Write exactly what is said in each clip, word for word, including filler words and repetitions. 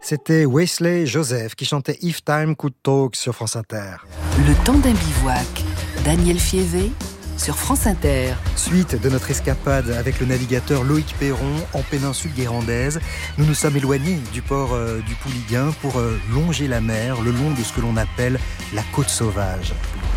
C'était Wesley Joseph qui chantait If Time Could Talk sur France Inter. Le temps d'un bivouac, Daniel Fievé sur France Inter. Suite de notre escapade avec le navigateur Loïc Perron en péninsule guérandaise, nous nous sommes éloignés du port euh, du Pouliguen pour euh, longer la mer le long de ce que l'on appelle la côte sauvage.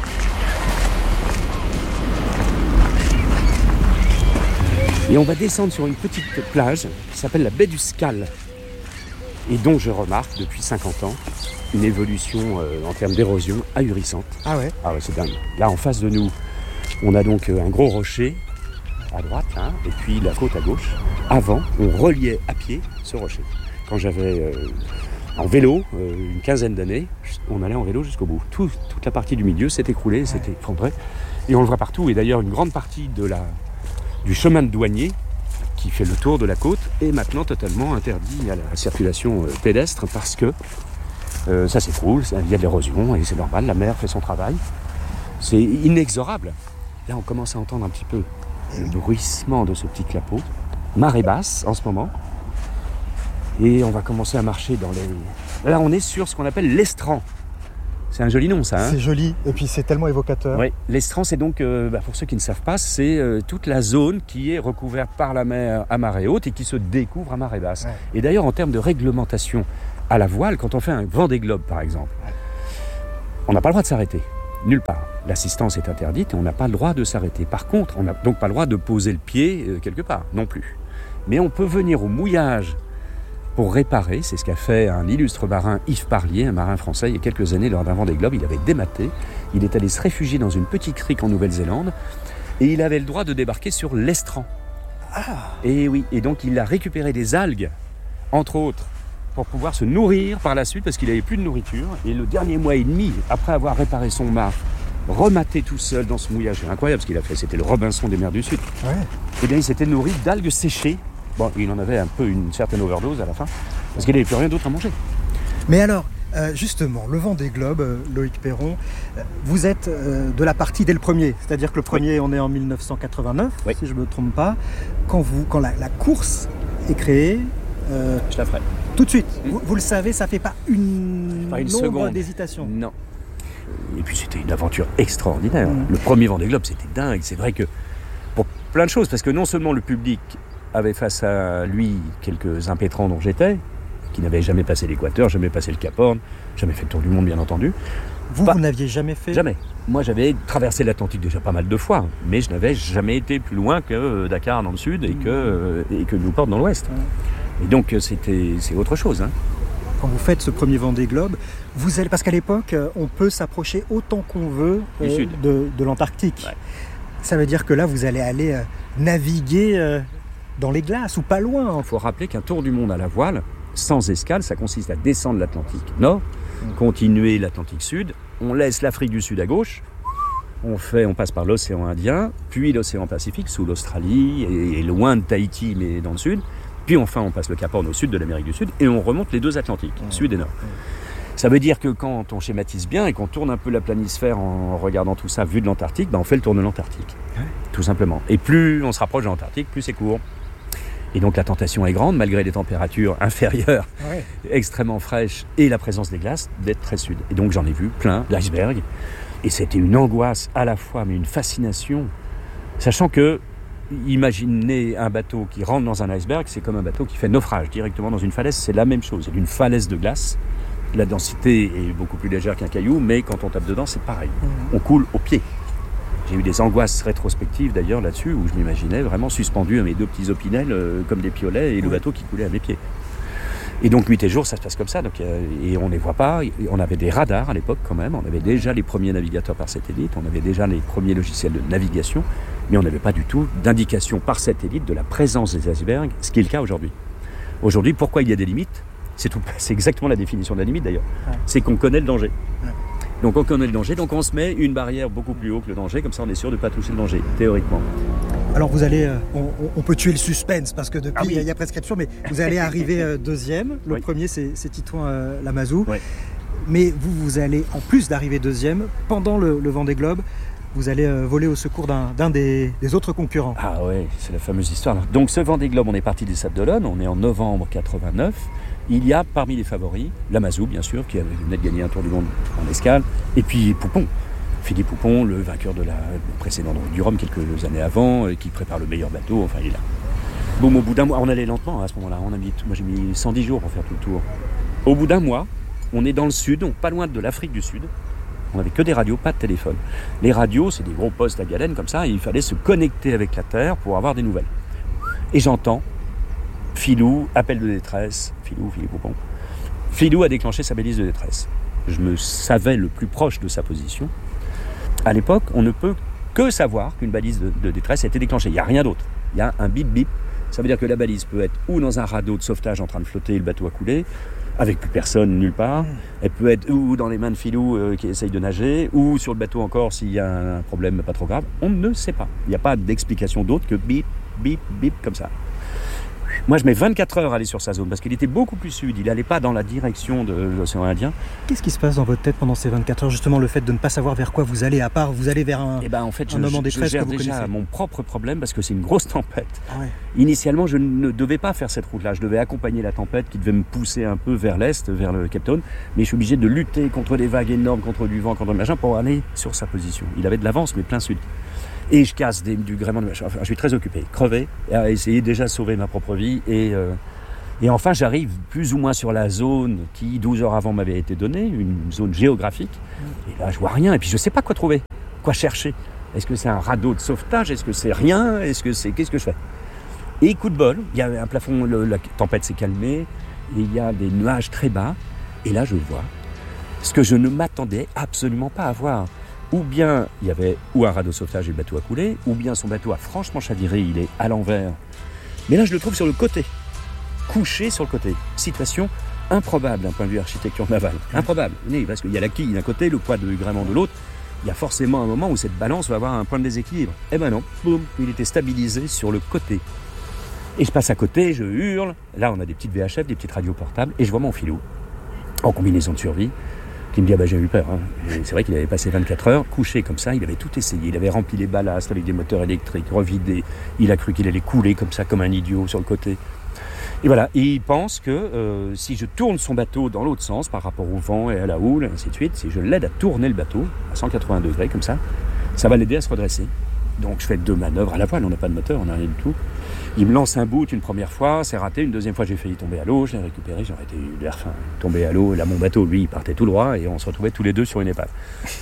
Et on va descendre sur une petite plage qui s'appelle la baie du Scal, et dont je remarque depuis cinquante ans une évolution euh, en termes d'érosion ahurissante. Ah ouais Ah ouais, c'est dingue. Là, en face de nous, on a donc un gros rocher à droite, hein, et puis la côte à gauche. Avant, on reliait à pied ce rocher. Quand j'avais euh, en vélo, euh, une quinzaine d'années, on allait en vélo jusqu'au bout. Tout, toute la partie du milieu s'est écroulée, s'est effondrée. Et on le voit partout. Et d'ailleurs, une grande partie de la, du chemin de douanier qui fait le tour de la côte est maintenant totalement interdit à la circulation euh, pédestre parce que euh, ça s'écroule, il y a de l'érosion et c'est normal, la mer fait son travail. C'est inexorable. Là, on commence à entendre un petit peu le bruissement de ce petit clapot. Marée basse en ce moment. Et on va commencer à marcher dans les... Là, on est sur ce qu'on appelle l'estran. C'est un joli nom, ça. Hein, c'est joli, et puis c'est tellement évocateur. Oui, l'estran, c'est donc, euh, bah, pour ceux qui ne savent pas, c'est euh, toute la zone qui est recouverte par la mer à marée haute et qui se découvre à marée basse. Ouais. Et d'ailleurs, en termes de réglementation à la voile, quand on fait un Vendée Globe, par exemple, ouais. on n'a pas le droit de s'arrêter. Nulle part. L'assistance est interdite et on n'a pas le droit de s'arrêter. Par contre, on n'a donc pas le droit de poser le pied euh, quelque part, non plus. Mais on peut venir au mouillage pour réparer. C'est ce qu'a fait un illustre marin, Yves Parlier, un marin français, il y a quelques années, lors d'un Vendée Globe. Il avait dématé. Il est allé se réfugier dans une petite crique en Nouvelle-Zélande et il avait le droit de débarquer sur l'estran. Ah. Et oui, et donc il a récupéré des algues, entre autres, pour pouvoir se nourrir par la suite parce qu'il n'avait plus de nourriture. Et le dernier mois et demi, après avoir réparé son mât, rematé tout seul dans ce mouillage incroyable, ce qu'il a fait, c'était le Robinson des mers du Sud. Ouais. Et bien il s'était nourri d'algues séchées. Bon, il en avait un peu une certaine overdose à la fin, parce qu'il n'avait plus rien d'autre à manger. Mais alors, euh, justement, le Vendée Globe, euh, Loïc Perron, euh, vous êtes euh, de la partie dès le premier, c'est-à-dire que le premier, oui. on est en dix-neuf cent quatre-vingt-neuf, oui. si je ne me trompe pas. Quand, vous, quand la, la course est créée... Euh, je la ferai. Tout de suite, mmh. vous, vous le savez, ça ne fait pas une, pas une nombre seconde d'hésitation. Non. Et puis c'était une aventure extraordinaire. Mmh. Le premier Vendée Globe, c'était dingue. C'est vrai que pour plein de choses, parce que non seulement le public avait face à lui quelques impétrants dont j'étais, qui n'avaient jamais passé l'équateur, jamais passé le Cap Horn, jamais fait le tour du monde, bien entendu. Vous, pas... vous n'aviez jamais fait ? Jamais. Moi, j'avais traversé l'Atlantique déjà pas mal de fois, mais je n'avais jamais été plus loin que Dakar dans le sud et que, et que Newport dans l'ouest. Ouais. Et donc, c'était, c'est autre chose. Hein. Quand vous faites ce premier Vendée Globe, vous allez, parce qu'à l'époque, on peut s'approcher autant qu'on veut du euh, sud. De, de l'Antarctique. Ouais. Ça veut dire que là, vous allez aller euh, naviguer euh, dans les glaces ou pas loin. Il faut rappeler qu'un tour du monde à la voile, sans escale, ça consiste à descendre l'Atlantique Nord, mmh. continuer l'Atlantique Sud, on laisse l'Afrique du Sud à gauche, on, fait, on passe par l'océan Indien, puis l'océan Pacifique, sous l'Australie, et, et loin de Tahiti, mais dans le sud, puis enfin on passe le Cap Horn au sud de l'Amérique du Sud, et on remonte les deux Atlantiques, mmh. sud et nord. Mmh. Ça veut dire que quand on schématise bien et qu'on tourne un peu la planisphère en regardant tout ça vu de l'Antarctique, ben on fait le tour de l'Antarctique, ouais. tout simplement. Et plus on se rapproche de l'Antarctique, plus c'est court. Et donc la tentation est grande, malgré des températures inférieures, ouais. extrêmement fraîches, et la présence des glaces, d'être très sud. Et donc j'en ai vu plein d'icebergs, et c'était une angoisse à la fois, mais une fascination, sachant que, imaginez un bateau qui rentre dans un iceberg, c'est comme un bateau qui fait naufrage directement dans une falaise, c'est la même chose, c'est une falaise de glace. La densité est beaucoup plus légère qu'un caillou, mais quand on tape dedans, c'est pareil. Mmh. On coule au pied. J'ai eu des angoisses rétrospectives d'ailleurs là-dessus, où je m'imaginais vraiment suspendu à mes deux petits opinels euh, comme des piolets, et mmh. le bateau qui coulait à mes pieds. Et donc nuit et jour, ça se passe comme ça, donc, euh, et on ne les voit pas. Et on avait des radars à l'époque quand même, on avait déjà les premiers navigateurs par satellite, on avait déjà les premiers logiciels de navigation, mais on n'avait pas du tout d'indication par satellite de la présence des icebergs, ce qui est le cas aujourd'hui. Aujourd'hui, pourquoi il y a des limites ? C'est, tout, c'est exactement la définition de la limite d'ailleurs. Ouais. C'est qu'on connaît le danger. Ouais. Donc on connaît le danger, donc on se met une barrière beaucoup plus haut que le danger, comme ça on est sûr de ne pas toucher le danger, théoriquement. Alors vous allez, euh, on, on peut tuer le suspense parce que depuis ah oui. il y a prescription, mais vous allez arriver euh, deuxième. Le oui. premier c'est, c'est Titouan euh, Lamazou. Oui. Mais vous, vous allez, en plus d'arriver deuxième, pendant le, le Vendée Globe, vous allez euh, voler au secours d'un, d'un des, des autres concurrents. Ah ouais, c'est la fameuse histoire. Donc ce Vendée Globe, on est parti des Sables d'Olonne, on est en novembre quatre-vingt-neuf. Il y a parmi les favoris, Lamazou bien sûr, qui avait venait de gagner un tour du monde en escale, et puis Poupon. Philippe Poupon, le vainqueur de la précédente Route du Rhum quelques années avant, qui prépare le meilleur bateau, enfin il est là. Bon, au bout d'un mois, on allait lentement à ce moment-là, on a mis, moi j'ai mis cent dix jours pour faire tout le tour. Au bout d'un mois, on est dans le sud, donc pas loin de l'Afrique du Sud. On n'avait que des radios, pas de téléphone. Les radios, c'est des gros postes à galène comme ça, et il fallait se connecter avec la Terre pour avoir des nouvelles. Et j'entends Filou, appel de détresse, Filou, Philippe Poupon. Filou a déclenché sa balise de détresse. Je me savais le plus proche de sa position. À l'époque, on ne peut que savoir qu'une balise de, de détresse a été déclenchée. Il n'y a rien d'autre. Il y a un bip bip. Ça veut dire que la balise peut être ou dans un radeau de sauvetage en train de flotter et le bateau a coulé, avec plus personne nulle part. Elle peut être ou dans les mains de Filou euh, qui essaye de nager, ou sur le bateau encore s'il y a un problème pas trop grave. On ne sait pas. Il n'y a pas d'explication d'autre que bip, bip, bip comme ça. Moi, je mets vingt-quatre heures à aller sur sa zone parce qu'il était beaucoup plus sud. Il n'allait pas dans la direction de l'océan Indien. Qu'est-ce qui se passe dans votre tête pendant ces vingt-quatre heures? Justement, le fait de ne pas savoir vers quoi vous allez, à part vous allez vers un, eh ben, en fait, un je, homme en détresse je gère que vous déjà connaissez. Mon propre problème parce que c'est une grosse tempête. Ah ouais. Initialement, je ne devais pas faire cette route-là. Je devais accompagner la tempête qui devait me pousser un peu vers l'est, vers le Cape Town. Mais je suis obligé de lutter contre des vagues énormes, contre du vent, contre le machin pour aller sur sa position. Il avait de l'avance, mais plein sud. Et je casse des, du gréement de machin. Enfin, je suis très occupé, crevé, à essayer déjà de sauver ma propre vie. Et, euh, et enfin, j'arrive plus ou moins sur la zone qui, douze heures avant, m'avait été donnée, une zone géographique. Et là, je vois rien. Et puis, je ne sais pas quoi trouver, quoi chercher. Est-ce que c'est un radeau de sauvetage? Est-ce que c'est rien? Est-ce que c'est... Qu'est-ce que je fais? Et coup de bol, il y a un plafond, le, la tempête s'est calmée, et il y a des nuages très bas. Et là, je vois ce que je ne m'attendais absolument pas à voir. Ou bien il y avait ou un radeau de sauvetage et le bateau a coulé, ou bien son bateau a franchement chaviré, il est à l'envers. Mais là, je le trouve sur le côté, couché sur le côté. Situation improbable d'un point de vue architecture navale. Improbable, oui, parce qu'il y a la quille d'un côté, le poids de gréement de l'autre. Il y a forcément un moment où cette balance va avoir un point de déséquilibre. Eh ben non, boum, il était stabilisé sur le côté. Et je passe à côté, je hurle. Là, on a des petites V H F, des petites radios portables, et je vois mon Filou, en combinaison de survie, qui me dit « ah bah j'ai eu peur hein. ». C'est vrai qu'il avait passé vingt-quatre heures, couché comme ça, il avait tout essayé. Il avait rempli les ballasts avec des moteurs électriques, revidé. Il a cru qu'il allait couler comme ça, comme un idiot sur le côté. Et voilà, et il pense que euh, si je tourne son bateau dans l'autre sens, par rapport au vent et à la houle, et ainsi de suite, si je l'aide à tourner le bateau à cent quatre-vingts degrés comme ça, ça va l'aider à se redresser. Donc je fais deux manœuvres à la voile, on n'a pas de moteur, on n'a rien du tout. Il me lance un bout une première fois, c'est raté. Une deuxième fois, j'ai failli tomber à l'eau, je l'ai récupéré, j'aurais été l'air fin, tombé à l'eau. Là, mon bateau, lui, il partait tout droit et on se retrouvait tous les deux sur une épave.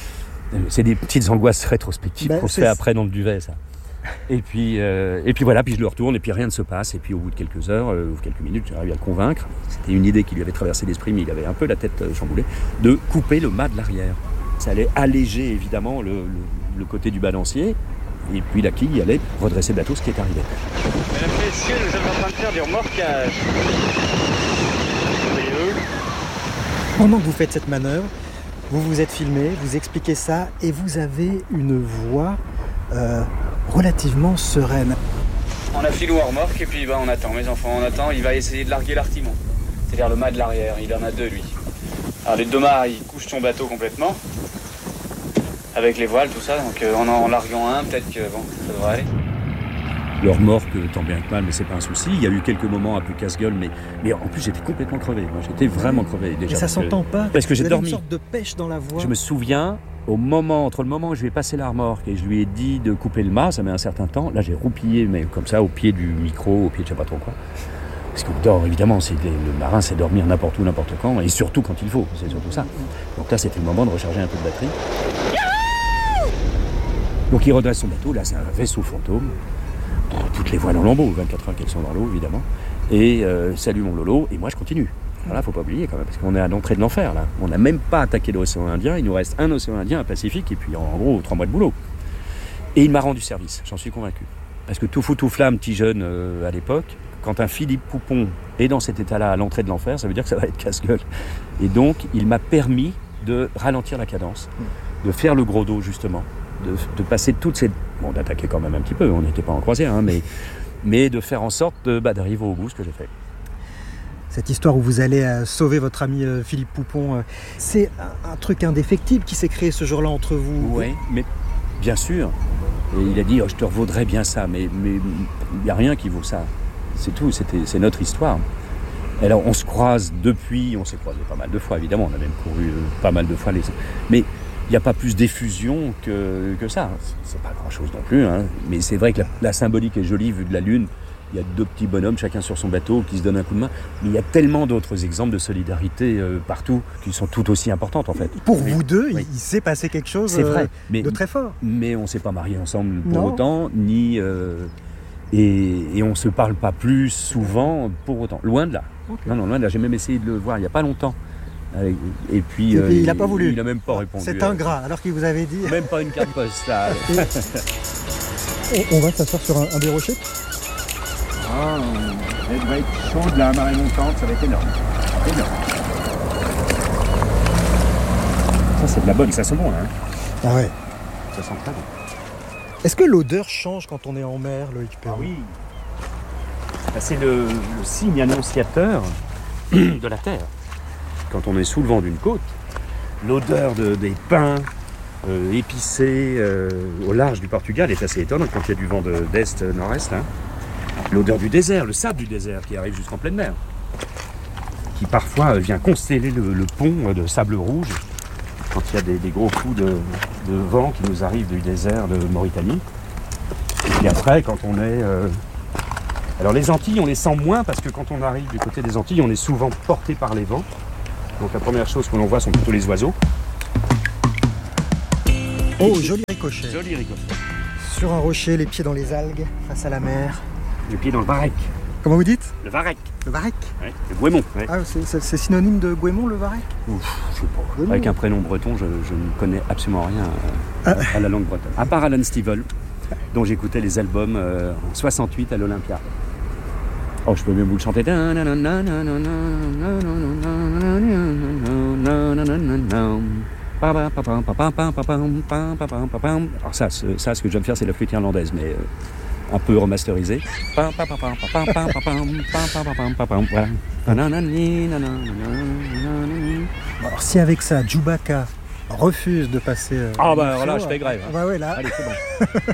C'est des petites angoisses rétrospectives ben, qu'on se fait après dans le duvet, ça. Et puis, euh, et puis voilà, puis je le retourne et puis rien ne se passe. Et puis au bout de quelques heures, euh, ou quelques minutes, j'ai arrivé à le convaincre. C'était une idée qui lui avait traversé l'esprit, mais il avait un peu la tête chamboulée, de couper le mât de l'arrière. Ça allait alléger évidemment le, le, le côté du balancier. Et puis la quille allait redresser le bateau, ce qui est arrivé. Mesdames et messieurs, nous sommes en train de faire du remorquage. Pendant que vous faites cette manœuvre, vous vous êtes filmé, vous expliquez ça, et vous avez une voix euh, relativement sereine. On a Filou en remorque et puis bah, on attend, mes enfants, on attend. Il va essayer de larguer l'artimon, c'est-à-dire le mât de l'arrière. Il en a deux, lui. Alors les deux mâts, il couche son bateau complètement. Avec les voiles, tout ça, donc euh, en en larguant un, peut-être que bon, ça devrait aller. Le remorque, tant bien que mal, mais c'est pas un souci. Il y a eu quelques moments un peu casse-gueule, mais, mais en plus j'étais complètement crevé. Moi, j'étais vraiment crevé déjà. Et ça s'entend que, pas. Parce que j'ai dormi. Une sorte de pêche dans la voix. Je me souviens, au moment, entre le moment où je vais passer la remorque et je lui ai dit de couper le mât, ça met un certain temps. Là, j'ai roupillé, mais comme ça, au pied du micro, au pied de je sais pas trop quoi. Parce qu'on dort, évidemment, c'est, le marin, c'est dormir n'importe où, n'importe quand, et surtout quand il faut. C'est surtout ça. Donc là, c'était le moment de recharger un peu de batterie. Donc il redresse son bateau, là c'est un vaisseau fantôme, toutes les voiles en lambeaux, vingt-quatre heures qu'elles sont dans l'eau évidemment, et euh, salut mon Lolo, et moi je continue. Voilà, faut pas oublier quand même, parce qu'on est à l'entrée de l'enfer là. On n'a même pas attaqué l'océan Indien, il nous reste un océan Indien, un Pacifique, et puis en gros trois mois de boulot. Et il m'a rendu service, j'en suis convaincu. Parce que tout fou tout flamme, petit jeune euh, à l'époque, quand un Philippe Poupon est dans cet état-là à l'entrée de l'enfer, ça veut dire que ça va être casse-gueule. Et donc il m'a permis de ralentir la cadence, de faire le gros dos justement. De, de passer toutes ces... Bon, d'attaquer quand même un petit peu, on n'était pas en croisière, hein, mais, mais de faire en sorte de, bah, d'arriver au bout, ce que j'ai fait. Cette histoire où vous allez euh, sauver votre ami euh, Philippe Poupon, euh, c'est un, un truc indéfectible qui s'est créé ce jour-là entre vous. Oui, mais bien sûr. Et il a dit, oh, je te revaudrais bien ça, mais il n'y a rien qui vaut ça. C'est tout, c'était, c'est notre histoire. Alors on se croise depuis, on s'est croisé pas mal de fois évidemment, on a même couru pas mal de fois les... Mais il n'y a pas plus d'effusion que, que ça, c'est pas grand chose non plus, hein. Mais c'est vrai que la, la symbolique est jolie vue de la Lune, il y a deux petits bonhommes chacun sur son bateau qui se donnent un coup de main, mais il y a tellement d'autres exemples de solidarité euh, partout qui sont tout aussi importantes en fait. Pour oui. vous deux, oui. il, il s'est passé quelque chose c'est vrai, euh, mais, de très fort. Mais on ne s'est pas mariés ensemble pour non. autant, ni... Euh, et, et on ne se parle pas plus souvent pour autant, loin de là. Okay. Non, non, loin de là, j'ai même essayé de le voir il n'y a pas longtemps. Et puis, et euh, puis il n'a pas voulu. Il n'a même pas répondu. C'est ingrat, alors qu'il vous avait dit. Même pas une carte postale. on va s'asseoir sur un, un des rochers. Ah, elle va être chaude, la marée montante, ça va être énorme. énorme. Ça, c'est de la bonne, ça sent bon là. Hein. Ah ouais. Ça sent très bon. Est-ce que l'odeur change quand on est en mer, Loïc Perron ? Ah oui. C'est le, le signe annonciateur de la terre. Quand on est sous le vent d'une côte, l'odeur de, des pins euh, épicés euh, au large du Portugal est assez étonnante quand il y a du vent de, d'est-nord-est. Hein. L'odeur du désert, le sable du désert qui arrive jusqu'en pleine mer, qui parfois vient consteller le, le pont de sable rouge quand il y a des, des gros coups de, de vent qui nous arrivent du désert de Mauritanie. Et puis après, quand on est... Euh... Alors les Antilles, on les sent moins parce que quand on arrive du côté des Antilles, on est souvent porté par les vents. Donc la première chose que l'on voit sont plutôt les oiseaux. Oh, joli ricochet. Joli ricochet. Sur un rocher, les pieds dans les algues, face à la mer. Les pieds dans le varech. Comment vous dites ? Le varech. Le varech ? Ouais, le Gouémon. Ouais. Ah, c'est, c'est, c'est synonyme de Gouémon, le varech ? Ouf, je sais pas. Gouémon. Avec un prénom breton, je, je ne connais absolument rien à, ah. à la langue bretonne. À part Alan Stivell, dont j'écoutais les albums euh, en soixante-huit à l'Olympia. Oh, je peux même vous le chanter. Alors ça, ce, ça, ce que je viens de faire, c'est la flûte irlandaise, mais euh, un peu remasterisée. Voilà. Alors si avec ça, Chewbacca refuse de passer... Euh, ah bah alors là, je fais grève. Ah bah ouais, là... Allez, c'est bon.